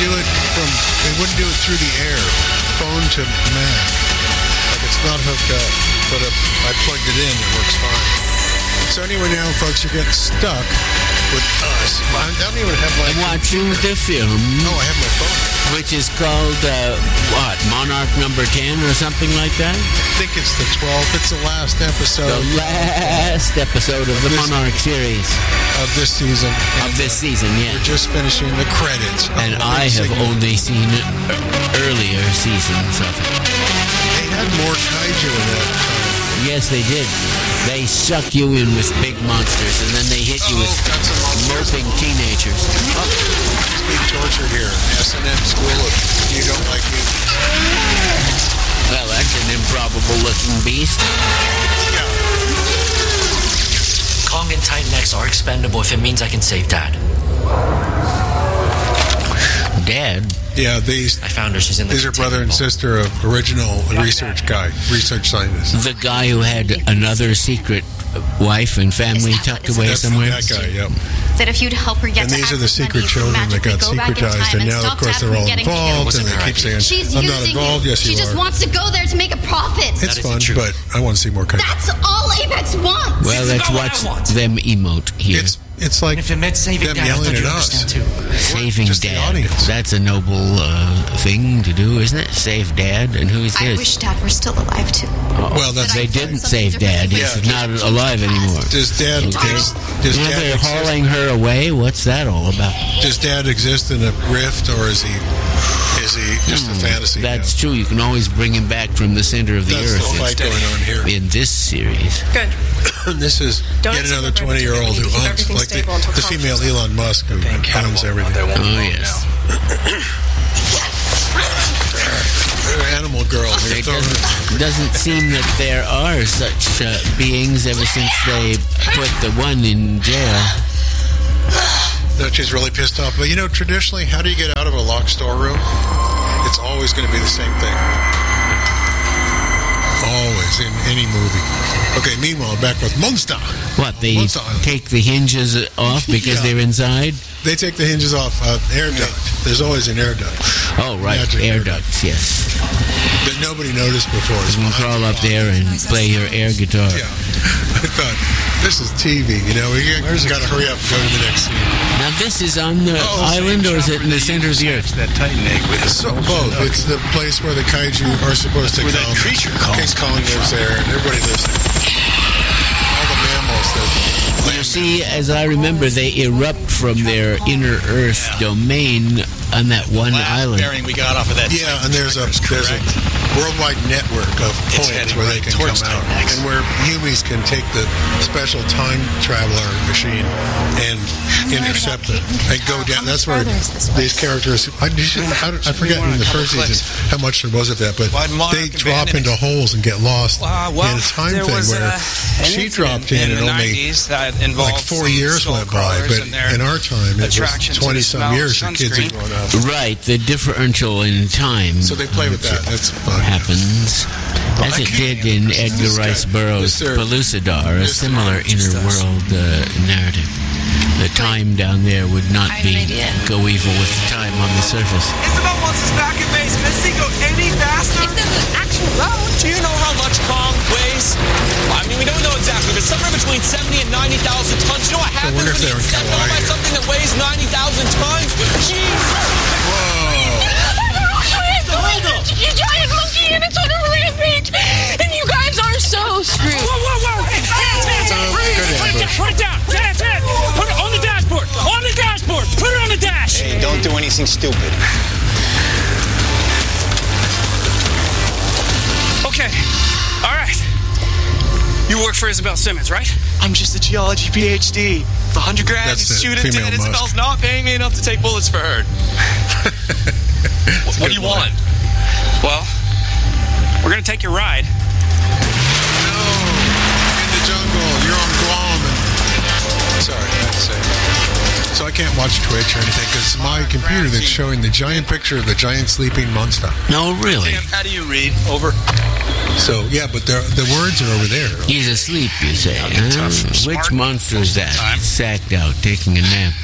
wouldn't do it through the air, phone to Mac. Like it's not hooked up, but I plugged it in, it works fine. So anyway, now, folks, you're getting stuck with us. I don't even have my watching the film. Oh, I have my phone. Which is called, Monarch number 10 or something like that? I think it's the 12th. It's the last episode. The last episode of the Monarch series. Of this season. Of this season, yeah. We're just finishing the credits. And I have only seen earlier seasons of it. They had more kaiju in that time. Yes, they did. They suck you in with big monsters, and then they hit you with moping teenagers. He's being tortured here. S&M School of You Don't Like Me. Well, that's an improbable-looking beast. Yeah. Kong and Titan X are expendable if it means I can save Dad. Dad? Yeah, I found her. She's in the these are brother and sister of original research scientist. The guy who had another secret wife and family tucked away somewhere? That guy, yep. That if you'd help her get and these are the secret children that got secretized, and now, of course, they're all involved, and they keep saying, I'm not involved. Yes, you are. She just wants to go there to make a profit. It's fun, but I want to see more kaiju. That's all Apex wants. Well, let's watch them emote here. It's like if it meant saving them Dad, yelling at us. Saving Dad. That's a noble thing to do, isn't it? Save Dad. And who's this? I wish Dad were still alive, too. Well, they didn't save Dad. He's not alive anymore. Does Dad... Now they're hauling her away? What's that all about? Does Dad exist in a rift, or is he just a fantasy? That's true. You can always bring him back from the center of the earth. That's the fight going on here. In this series. Good. This is yet another 20-year-old who owns, like the female Elon Musk who owns everything. Oh, yes. Animal girl. It doesn't seem that there are such beings ever since they put the one in jail. No, she's really pissed off. But, traditionally, how do you get out of a locked storeroom? It's always going to be the same thing. Always, in any movie. Okay, meanwhile, back with Monster. What, they take the hinges off because they're inside? They take the hinges off air duct. There's always an air duct. Oh, right, air ducts, yes. That nobody noticed before. You can crawl up there and play your air guitar. Yeah. I thought, this is TV, we got to hurry up and go to the next scene. Now, this is on the island, or is it in the center of the earth? That Titan egg with both. It's the place where the kaiju are supposed to come. That creature King Kong lives there, and everybody lives there. All the mammals that you see, as I remember, they erupt from their inner Earth domain on that one island. Bearing we got off of that. Yeah, and there's a worldwide network of points where they can come out, and where humies can take the special time traveler machine and intercept it and go down. That's where these characters. I forget in the first season how much there was of that, but they drop into holes and get lost in a time thing where she dropped in and only like 4 years went by, but in our time it was 20-some years. The kids are growing up. Right, the differential in time. So they play with that. That's fun. Happens. As it did in Edgar Rice Burroughs' Pellucidar, a similar inner world narrative. The time down there would not go evil with the time on the surface. Isabel wants us back in base. Misty, go any faster? If there's an actual road. Do you know how much Kong weighs? I mean, we don't know exactly, but somewhere between 70 and 90,000 tons. You know what happens when you set off by something that weighs 90,000 tons? Jeez! Whoa! You giant monkey, and it's on a rampage, and you guys are so screwed. Whoa! Put it down! That's it! Put it on the dashboard! On the dashboard! Put it on the dash! Hey, don't do anything stupid. Okay. All right. You work for Isabel Simmons, right? I'm just a geology PhD. The 100 grand That's and shoot it female dead. Musk. Isabel's not paying me enough to take bullets for her. What do you want? Well, we're going to take your ride. No! In the jungle. You're on Guam. Sorry, I had to say that. So I can't watch Twitch or anything because it's my computer that's showing the giant picture of the giant sleeping monster. No, really? Sam, how do you read? Over. So, yeah, but the words are over there. He's asleep, you say. Which monster is that? Sacked out, taking a nap.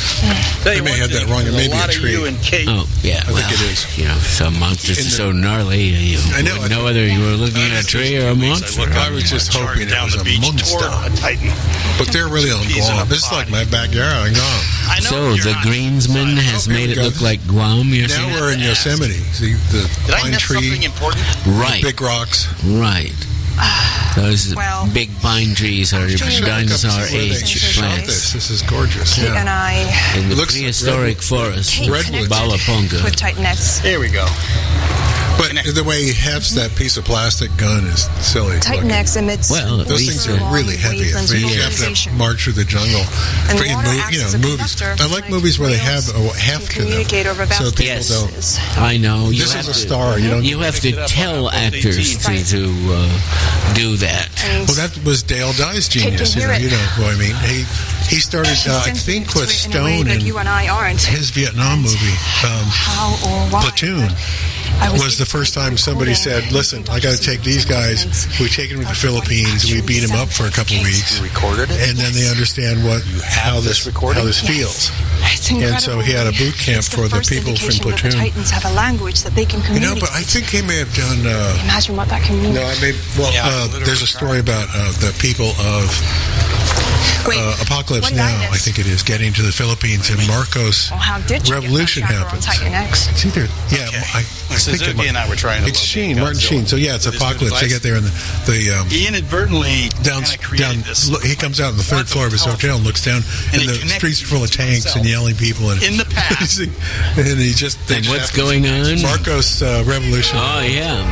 They may have that wrong. It may be a tree. Oh, yeah. I think it is. You know, some monsters are so gnarly. You wouldn't know whether you were looking at a tree or a monster. I was just hoping it was a monster. But they're really on Guam. This is like my backyard on Guam. So the greensman has made it look like Guam, you're saying? Now we're in Yosemite. See the pine tree, right? Big rocks, right? Those big pine trees are dinosaur age plants. This is gorgeous. Kate and I in the prehistoric forest, Balaponga. With Titan X. Here we go. But the way he hefts that piece of plastic gun is silly. Titan X emits. Well, those things are really heavy. You have to march through the jungle. Movies. I like movies where they have a heft to them, so people don't. I know. This is a star. You have to tell actors to do that. Well, that was Dale Dye's genius. You know who I mean. He started, I think, with Stone in his Vietnam movie, Platoon. Was the first time somebody said, listen, I got to take these guys, we take them to the Philippines, and we beat them up for a couple of weeks, and then they understand how this feels. And so he had a boot camp for the people from Platoon. The Titans have a language that they can communicate. But I think he may have done... Imagine what that can mean. No, there's a story about the people of... Apocalypse Now, I think it is, getting to the Philippines, and Marcos Revolution happens. It's either, I think Suzuki and I were trying to. It's Sheen, Martin Sheen. So it's Apocalypse. They get there, and he inadvertently down. He comes out on the third floor of his hotel and looks down, and the streets are full of tanks and yelling people. And in the past, and he just. And what's going on? Marcos Revolution. Oh yeah.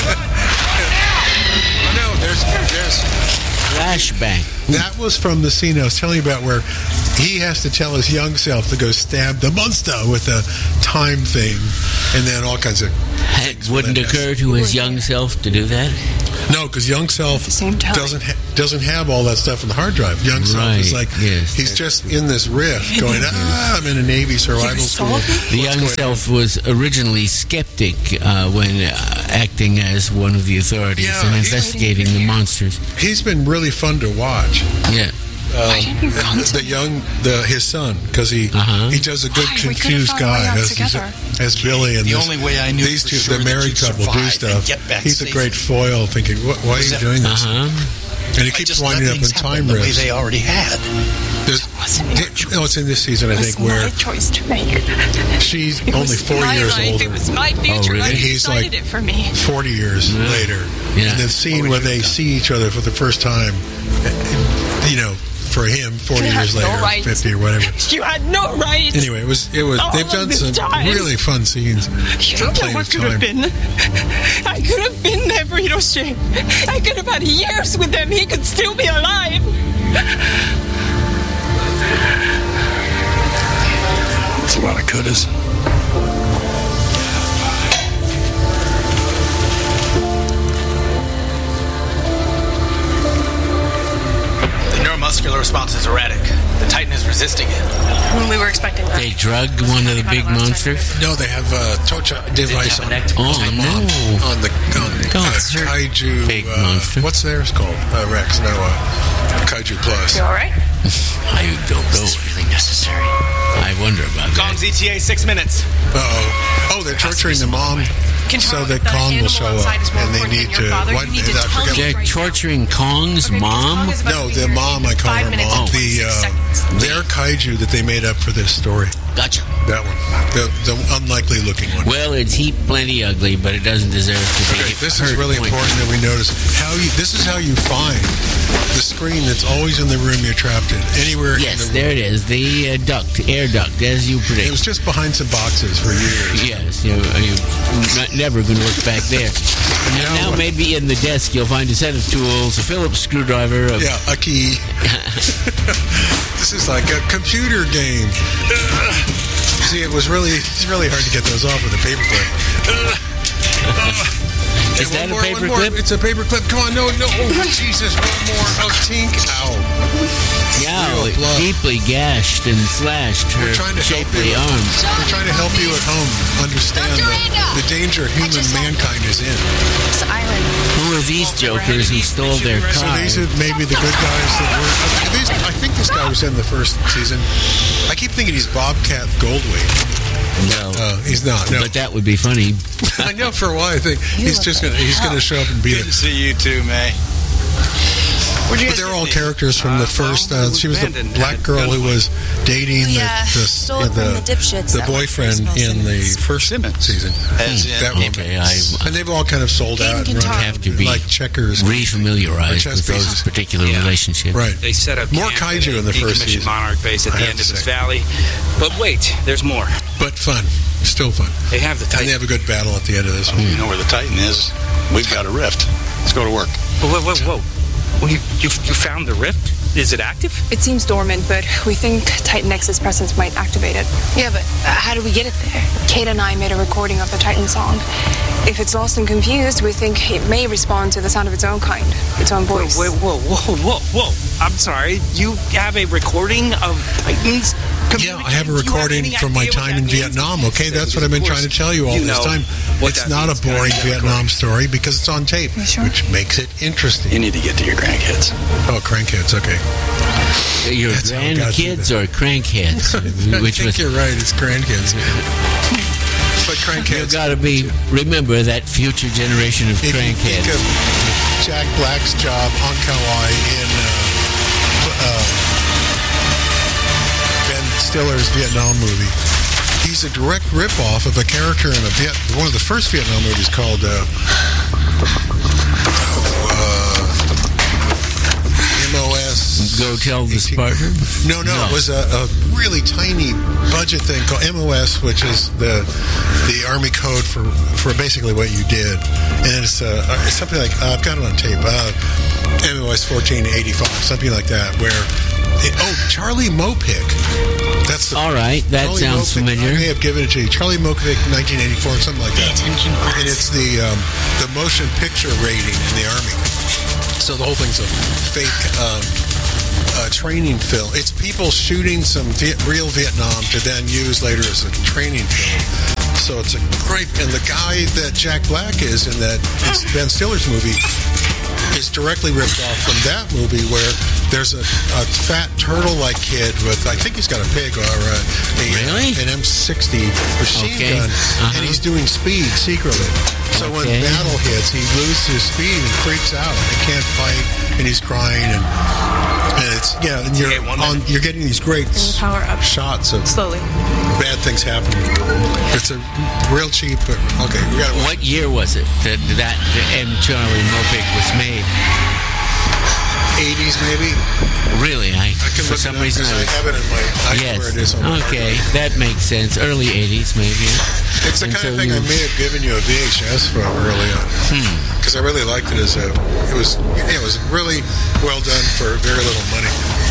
No, there's. Flashback. That was from the scene I was telling you about where he has to tell his young self to go stab the monster with a time thing, and then all kinds of. It wouldn't occur to his young self to do that? No, because young self doesn't have all that stuff in the hard drive. Young self is like, he's just in this riff going, I'm in a Navy survival school. The young self was originally skeptic when acting as one of the authorities and investigating the monsters. He's been really fun to watch. Yeah. His son, because he does a good confused guy as Billy, and the only way I knew these two, the married couple, do stuff. He's a great foil, thinking, why are you doing this? And he keeps winding up in time riffs. They already had. It's in this season, I think, where choice to make. She's only 4 years older. It was my future. And he's like 40 years later. And then scene where they see each other for the first time, for him, 40 years later, 50 or whatever. You had no right. Anyway, it was. They've done some really fun scenes. You don't know what could have been. I could have been there for Hiroshi. I could have had years with him. He could still be alive. It's a lot of couldas. Neuromuscular response is erratic. The Titan is resisting it. We were expecting that. They drugged one of the big monsters? No, they have a Tocha device on the Kaiju. Big monster. What's theirs called? Rex. No, Kaiju Plus. You all right? I don't know. Is this really necessary? I wonder about that. Kong's ETA 6 minutes. Oh, they're torturing the mom so that Kong will show up, and they need to. They're torturing Kong's mom? No, the mom. I call her mom. Their kaiju that they made up for this story. Gotcha. That one, the unlikely looking one. Well, it's heap plenty ugly, but it doesn't deserve to be. This is really important that we notice this is how you find the screen that's always in the room you're trapped in. Anywhere. Yes, there it is. The air duct, as you predict. It was just behind some boxes for years. Yes, you're never going to look back there. And now maybe in the desk you'll find a set of tools, a Phillips screwdriver. A key. This is like a computer game. See, it's really hard to get those off with a paperclip. Is that a paperclip? It's a paperclip. Come on, no. Oh, Jesus, one more. Oh, Tink. Ow. Yeah, deeply gashed and slashed her shapely arms. We're trying to help you at home understand the danger human mankind is in. This island. Who are these jokers who stole their car? So these are maybe the good guys that were... I think this guy was in the first season. I keep thinking he's Bobcat Goldthwait. No, he's not. No, but that would be funny. I know for a while. I think he's going to show up and be. Good to see you too, May. But they're all characters from the first. She was the black girl who was dating the boyfriend in the first season. And they've all kind of sold out. And have to be like checkers, refamiliarized with those particular relationships. Right. They set up more kaiju in the first season. Monarch base at the end of this valley. But wait, there's more. But fun. Still fun. They have the Titan. And they have a good battle at the end of this one. You know where the Titan is. We've got a rift. Let's go to work. Whoa. Well, you found the rift? Is it active? It seems dormant, but we think Titan X's presence might activate it. Yeah, but how do we get it there? Kate and I made a recording of the Titan song. If it's lost and confused, we think it may respond to the sound of its own kind, its own voice. Whoa. I'm sorry. You have a recording of Titans? Yeah, I have a recording from my time in Vietnam, okay? That's what I've been trying to tell you all this time. It's not a boring Vietnam story because it's on tape, which makes it interesting. You need to get to your grandkids. Oh, grandkids, okay. Your grandkids or crankheads? I think you're right, it's grandkids. But crankheads. You gotta remember that future generation of crankheads. Think of Jack Black's job on Kauai in Ben Stiller's Vietnam movie. He's a direct ripoff of a character in one of the first Vietnam movies called MOS. Go Tell the Spartan? No. It was a really tiny budget thing called MOS, which is the Army code for basically what you did. And it's something like, I've got it on tape, MOS 1485, something like that, where... Charlie Mopic. That's all right. That Charlie sounds Mopic, familiar. I may have given it to you. Charlie Mopic, 1984, something like that. And it's the motion picture rating in the Army. So the whole thing's a fake training film. It's people shooting some real Vietnam to then use later as a training film. So it's a great... And the guy that Jack Black is in that Ben Stiller's movie is directly ripped off from that movie where there's a fat turtle-like kid with, I think he's got a pig or an M60 machine gun, and he's doing speed secretly. So when battle hits, he loses his speed and freaks out. He can't fight, and he's crying, and it's and you're getting these great shots of slowly bad things happening. It's a real cheap, but okay. What year was it that M. Charlie Mopic was made? 80s maybe. Really? For some reason I have it in my... Yes. Where it is on okay, that makes sense. Early 80s maybe. It's the kind of thing I may have given you a VHS from early on. Because I really liked it as it was really well done for very little money.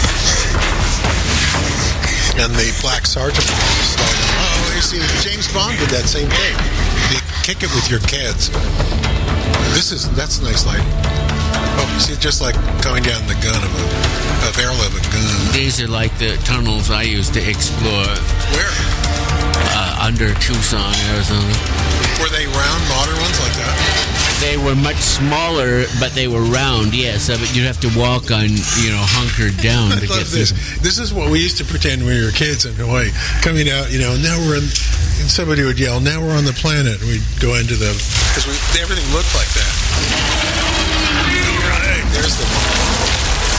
And the Black Sergeant was like, you see, James Bond did that same thing. You kick it with your kids. That's nice lighting. Oh, see, just like coming down the gun of a barrel of a gun. These are like the tunnels I used to explore. Where? Under Tucson, Arizona. Were they round, modern ones like that? They were much smaller, but they were round, yes. But you'd have to walk on, hunkered down to get this. This is what we used to pretend when we were kids in Hawaii. Coming out, now we're in... And somebody would yell, now we're on the planet. We'd go into the... Because everything looked like that. Right, there's the one.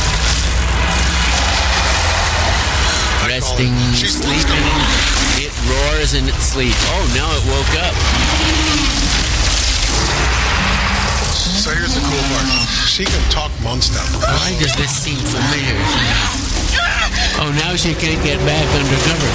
Resting, sleeping. It roars in its sleep. Oh, now it woke up. So here's the cool part. She can talk Mon stuff. Why does this seem familiar? Oh, now she can't get back under cover.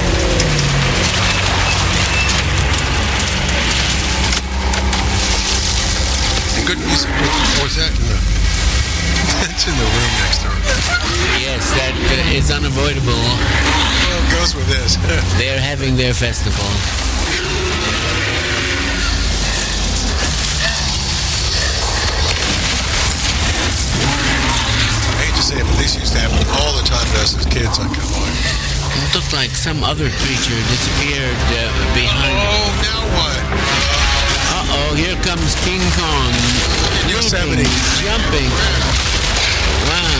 Good music. What's that? It's in the room next door. Yes, that is unavoidable. Well, it goes with this. They're having their festival. say, but this used to happen all the time to us as kids on Kauai. It looked like some other creature disappeared behind it. Oh, now what? Uh-oh, here comes King Kong. Yosemite. Jumping. Wow.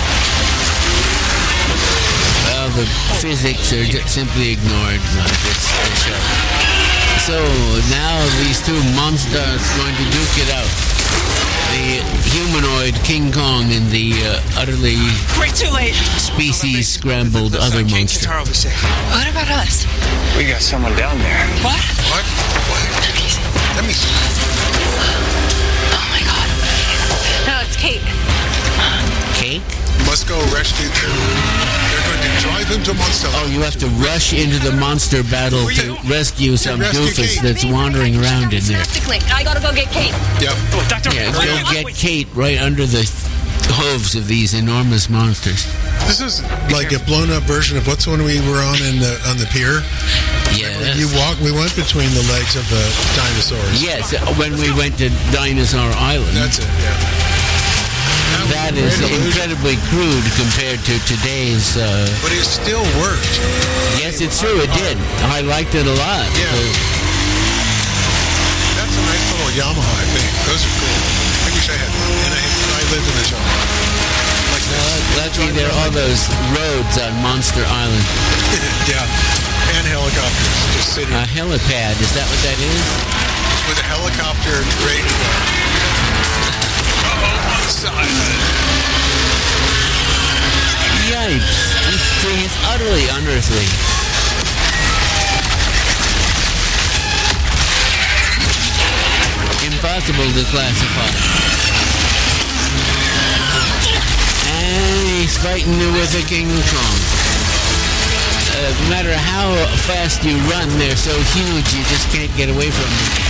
Well, the physics are simply ignored by this show. So, now these two monsters are going to duke it out. The humanoid King Kong and the utterly We're too late. species-scrambled other monster. What about us? We got someone down there. What? What? Let me see. Oh my God. No, it's Kate. Cake? Must go rescue too. They're going to drive him to Monster. Oh, you have to rush into the monster battle to rescue some doofus that's wandering around in there. I gotta go get Kate. Yep. Oh, Doctor. Yeah, go get Kate right under the hooves of these enormous monsters. This is like a blown-up version of what's when we were on the pier. Yes. We went between the legs of the dinosaurs. Yes, when we went to Dinosaur Island. That's it. Yeah. That is incredibly crude compared to today's. But it still worked. Yes, it's true. It did. I liked it a lot. Yeah. That's a nice little Yamaha, I think. Those are cool. I wish I had one. And I lived in a Yamaha. Like luckily, there are all those roads on Monster Island. Yeah. And helicopters just sitting. A helipad. Is that what that is? With a helicopter ready to go. Yikes. This thing is utterly unearthly. Impossible to classify. And he's fighting with a King Kong. No matter how fast you run, they're so huge you just can't get away from them.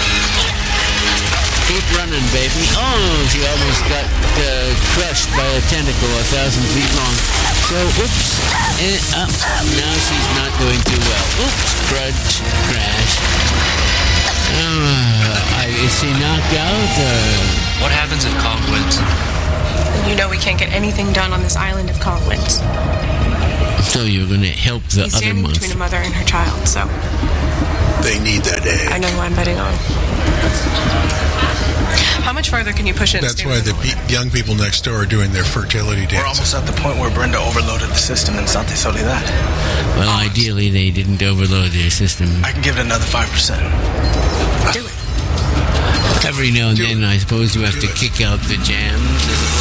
Keep running, baby. Oh, she almost got crushed by a tentacle 1,000 feet long. So, oops. Now she's not doing too well. Oops. Crunch. Crash. Is she knocked out? What happens if Kong wins? You know we can't get anything done on this island if Kong wins. So you're going to help the He's other standing monster. between a mother and her child, so They need that egg. I know who I'm betting on. How much farther can you push it? That's why the young people next door are doing their fertility dance. We're almost at the point where Brenda overloaded the system in Sante Soledad. Well, ideally, they didn't overload their system. I can give it another 5%. Do it. Every now and then, I suppose you have to kick out the jams.